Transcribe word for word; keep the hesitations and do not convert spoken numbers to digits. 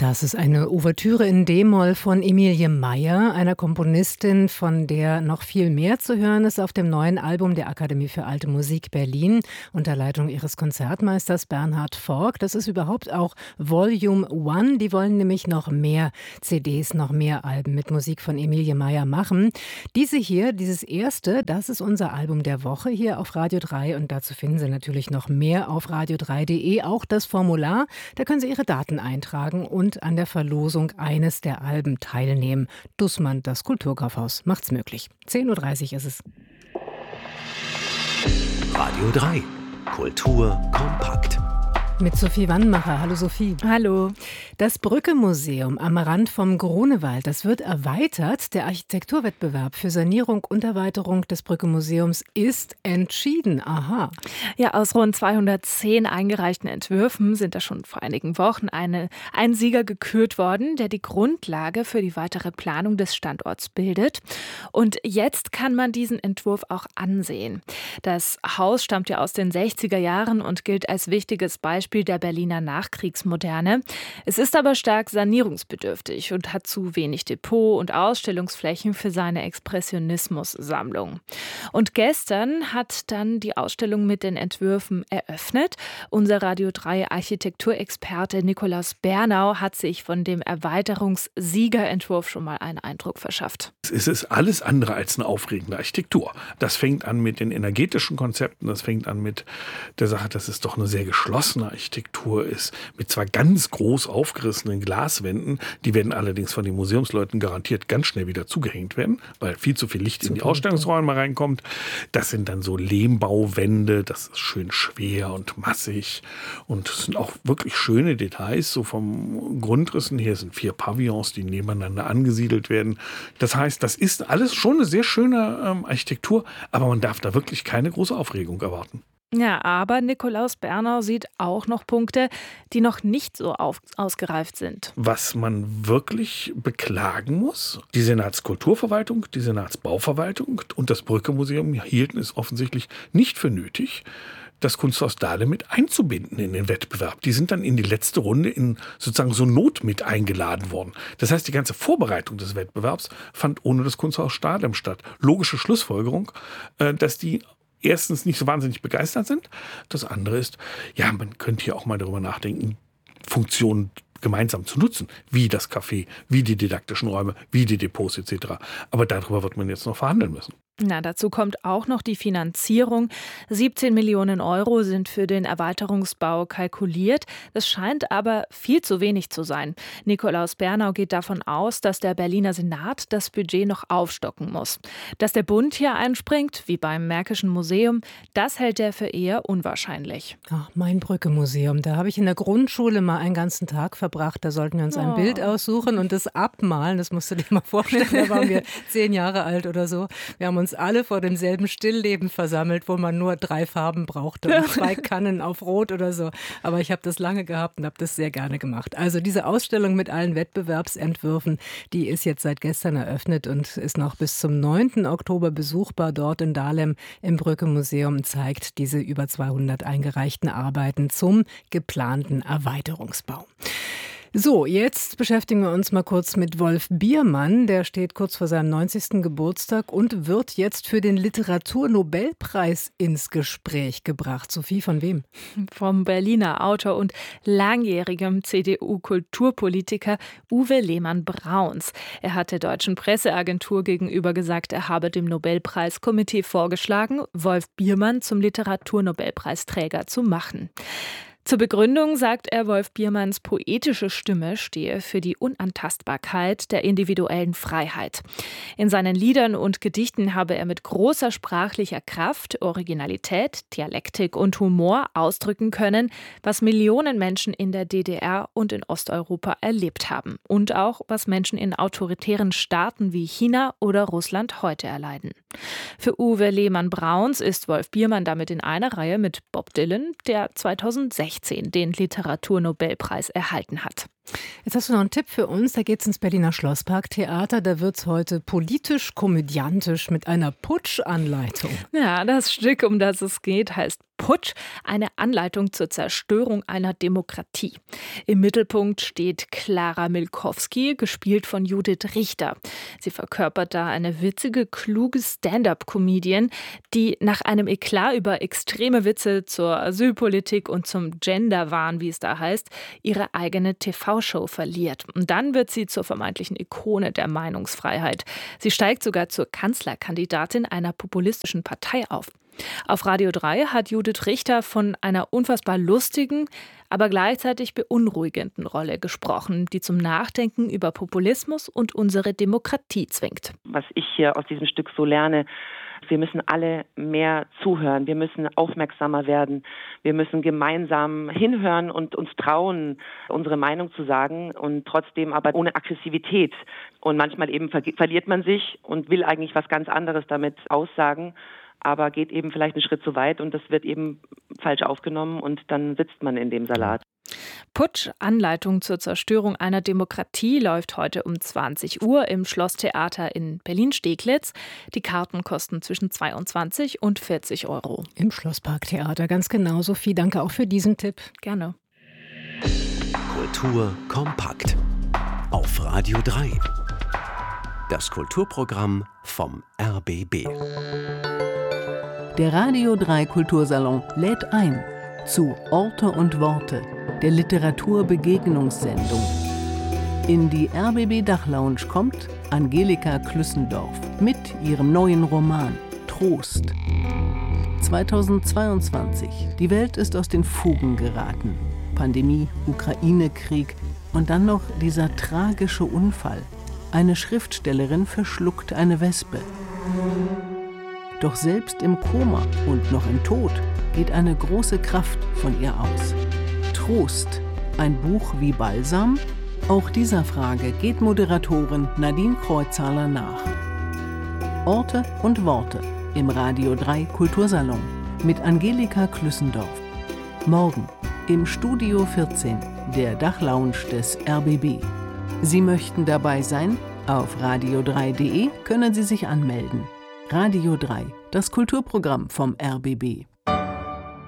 Das ist eine Ouvertüre in D-Moll von Emilie Meyer, einer Komponistin, von der noch viel mehr zu hören ist auf dem neuen Album der Akademie für Alte Musik Berlin unter Leitung ihres Konzertmeisters Bernhard Fork. Das ist überhaupt auch Volume One. Die wollen nämlich noch mehr C Ds, noch mehr Alben mit Musik von Emilie Meyer machen. Diese hier, dieses erste, das ist unser Album der Woche hier auf Radio drei und dazu finden Sie natürlich noch mehr auf radio drei punkt de, auch das Formular. Da können Sie Ihre Daten eintragen und und an der Verlosung eines der Alben teilnehmen. Dussmann, das Kulturkaufhaus, macht's möglich. zehn Uhr dreißig ist es. Radio drei. Kultur kompakt. Mit Sophie Wannmacher. Hallo Sophie. Hallo. Das Brücke-Museum am Rand vom Grunewald, das wird erweitert. Der Architekturwettbewerb für Sanierung und Erweiterung des Brücke-Museums ist entschieden. Aha. Ja, aus rund zweihundertzehn eingereichten Entwürfen sind da schon vor einigen Wochen eine, ein Sieger gekürt worden, der die Grundlage für die weitere Planung des Standorts bildet. Und jetzt kann man diesen Entwurf auch ansehen. Das Haus stammt ja aus den sechziger Jahren und gilt als wichtiges Beispiel der Berliner Nachkriegsmoderne. Es ist aber stark sanierungsbedürftig und hat zu wenig Depot und Ausstellungsflächen für seine Expressionismus-Sammlung. Und gestern hat dann die Ausstellung mit den Entwürfen eröffnet. Unser Radio drei Architekturexperte Nikolaus Bernau hat sich von dem Erweiterungssiegerentwurf schon mal einen Eindruck verschafft. Es ist alles andere als eine aufregende Architektur. Das fängt an mit den energetischen Konzepten, das fängt an mit der Sache, dass es doch eine sehr geschlossene Architektur ist, mit zwar ganz groß aufgerissenen Glaswänden, die werden allerdings von den Museumsleuten garantiert ganz schnell wieder zugehängt werden, weil viel zu viel Licht in die Ausstellungsräume reinkommt. Das sind dann so Lehmbauwände, das ist schön schwer und massig und es sind auch wirklich schöne Details, so vom Grundrissen her sind vier Pavillons, die nebeneinander angesiedelt werden. Das heißt, das ist alles schon eine sehr schöne ähm, Architektur, aber man darf da wirklich keine große Aufregung erwarten. Ja, aber Nikolaus Bernau sieht auch noch Punkte, die noch nicht so auf, ausgereift sind. Was man wirklich beklagen muss, die Senatskulturverwaltung, die Senatsbauverwaltung und das Brücke-Museum hielten es offensichtlich nicht für nötig, das Kunsthaus Dahlem mit einzubinden in den Wettbewerb. Die sind dann in die letzte Runde in sozusagen so Not mit eingeladen worden. Das heißt, die ganze Vorbereitung des Wettbewerbs fand ohne das Kunsthaus Dahlem statt. Logische Schlussfolgerung, dass die erstens nicht so wahnsinnig begeistert sind. Das andere ist, ja, man könnte hier auch mal darüber nachdenken, Funktionen gemeinsam zu nutzen, wie das Café, wie die didaktischen Räume, wie die Depots et cetera. Aber darüber wird man jetzt noch verhandeln müssen. Na, dazu kommt auch noch die Finanzierung. siebzehn Millionen Euro sind für den Erweiterungsbau kalkuliert. Das scheint aber viel zu wenig zu sein. Nikolaus Bernau geht davon aus, dass der Berliner Senat das Budget noch aufstocken muss. Dass der Bund hier einspringt, wie beim Märkischen Museum, das hält er für eher unwahrscheinlich. Ach, mein Brücke-Museum, da habe ich in der Grundschule mal einen ganzen Tag verbracht. Da sollten wir uns ein oh. Bild aussuchen und das abmalen. Das musst du dir mal vorstellen. Da waren wir zehn Jahre alt oder so. Wir haben uns uns alle vor demselben Stillleben versammelt, wo man nur drei Farben brauchte und zwei Kannen auf Rot oder so. Aber ich habe das lange gehabt und habe das sehr gerne gemacht. Also diese Ausstellung mit allen Wettbewerbsentwürfen, die ist jetzt seit gestern eröffnet und ist noch bis zum neunten Oktober besuchbar. Dort in Dahlem im Brücke-Museum zeigt diese über zweihundert eingereichten Arbeiten zum geplanten Erweiterungsbau. So, jetzt beschäftigen wir uns mal kurz mit Wolf Biermann. Der steht kurz vor seinem neunzigsten Geburtstag und wird jetzt für den Literaturnobelpreis ins Gespräch gebracht. Sophie, von wem? Vom Berliner Autor und langjährigem C D U-Kulturpolitiker Uwe Lehmann-Brauns. Er hat der Deutschen Presseagentur gegenüber gesagt, er habe dem Nobelpreiskomitee vorgeschlagen, Wolf Biermann zum Literaturnobelpreisträger zu machen. Zur Begründung sagt er, Wolf Biermanns poetische Stimme stehe für die Unantastbarkeit der individuellen Freiheit. In seinen Liedern und Gedichten habe er mit großer sprachlicher Kraft, Originalität, Dialektik und Humor ausdrücken können, was Millionen Menschen in der D D R und in Osteuropa erlebt haben und auch, was Menschen in autoritären Staaten wie China oder Russland heute erleiden. Für Uwe Lehmann-Brauns ist Wolf Biermann damit in einer Reihe mit Bob Dylan, der zweitausendsechzehn den Literaturnobelpreis erhalten hat. Jetzt hast du noch einen Tipp für uns. Da geht's ins Berliner Schlossparktheater. Da wird's heute politisch-komödiantisch mit einer Putschanleitung. Ja, das Stück, um das es geht, heißt Putsch, eine Anleitung zur Zerstörung einer Demokratie. Im Mittelpunkt steht Klara Milkowski, gespielt von Judith Richter. Sie verkörpert da eine witzige, kluge Stand-up-Comedian, die nach einem Eklat über extreme Witze zur Asylpolitik und zum Genderwahn, wie es da heißt, ihre eigene T V-Show verliert. Und dann wird sie zur vermeintlichen Ikone der Meinungsfreiheit. Sie steigt sogar zur Kanzlerkandidatin einer populistischen Partei auf. Auf Radio drei hat Judith Richter von einer unfassbar lustigen, aber gleichzeitig beunruhigenden Rolle gesprochen, die zum Nachdenken über Populismus und unsere Demokratie zwingt. Was ich hier aus diesem Stück so lerne: Wir müssen alle mehr zuhören, wir müssen aufmerksamer werden, wir müssen gemeinsam hinhören und uns trauen, unsere Meinung zu sagen, und trotzdem aber ohne Aggressivität. Und manchmal eben ver- verliert man sich und will eigentlich was ganz anderes damit aussagen, aber geht eben vielleicht einen Schritt zu weit und das wird eben falsch aufgenommen und dann sitzt man in dem Salat. Putsch, Anleitung zur Zerstörung einer Demokratie, läuft heute um zwanzig Uhr im Schlosstheater in Berlin-Steglitz. Die Karten kosten zwischen zweiundzwanzig und vierzig Euro. Im Schlossparktheater, ganz genau. Sophie, danke auch für diesen Tipp. Gerne. Kultur kompakt. Auf Radio drei. Das Kulturprogramm vom R B B. Der Radio drei Kultursalon lädt ein zu Orte und Worte, der Literaturbegegnungssendung. In die R B B Dachlounge kommt Angelika Klüssendorf mit ihrem neuen Roman Trost. zweitausendzweiundzwanzig. Die Welt ist aus den Fugen geraten. Pandemie, Ukraine-Krieg und dann noch dieser tragische Unfall. Eine Schriftstellerin verschluckt eine Wespe. Doch selbst im Koma und noch im Tod geht eine große Kraft von ihr aus. Trost, ein Buch wie Balsam? Auch dieser Frage geht Moderatorin Nadine Kreuzhaler nach. Orte und Worte im Radio drei Kultursalon mit Angelika Klüssendorf. Morgen im Studio vierzehn, der Dachlounge des R B B. Sie möchten dabei sein? Auf radio drei punkt de können Sie sich anmelden. Radio drei, das Kulturprogramm vom R B B.